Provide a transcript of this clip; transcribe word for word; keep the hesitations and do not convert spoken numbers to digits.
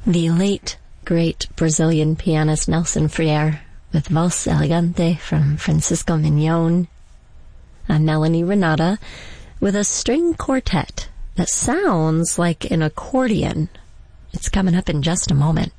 The late, great Brazilian pianist Nelson Freire with Voz Elegante from Francisco Mignon, and Melanie Renata with a string quartet that sounds like an accordion. It's coming up in just a moment.